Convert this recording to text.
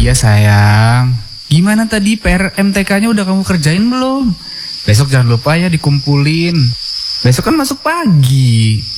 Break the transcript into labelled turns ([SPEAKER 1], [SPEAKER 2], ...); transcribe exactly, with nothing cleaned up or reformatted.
[SPEAKER 1] Iya sayang. Gimana tadi P R M T K-nya udah kamu kerjain belum? Besok jangan lupa ya dikumpulin. Besok kan masuk pagi.